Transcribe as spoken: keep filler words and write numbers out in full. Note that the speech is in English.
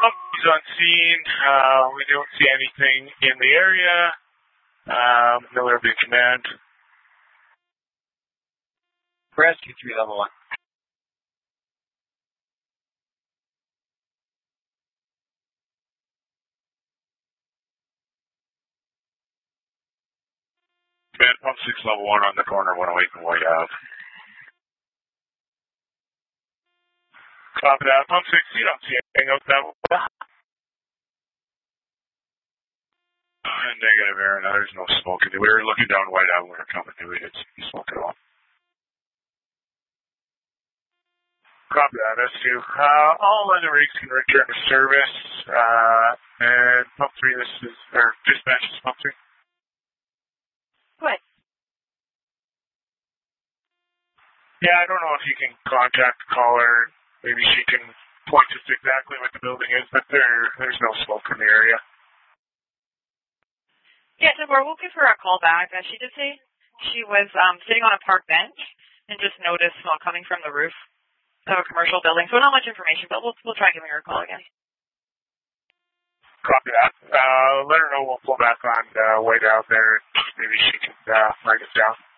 He's on scene. Uh, we don't see anything in the area. Um, no airplane command. Rescue three level one. Command pump six level one on the corner, one oh eight and White Ave. Copy that. Pump six, you don't see anything out that way. Uh, negative, Aaron. There's no smoke. We were looking down White Ave when we were coming to. We didn't see smoke at all. Copy that, S two. Uh, all other rigs can return to service. Uh, and pump three, this is, or dispatch is pump three. What? Yeah, I don't know if you can contact the caller. Maybe she can point us exactly what the building is, but there, there's no smoke in the area. Yeah, Deborah, we'll give her a call back. Uh, she did say she was um, sitting on a park bench and just noticed smoke coming from the roof of a commercial building. So not much information, but we'll we'll try giving her a call again. Copy that. Uh, let her know we'll pull back on uh, White out there. Maybe she can uh, write us down.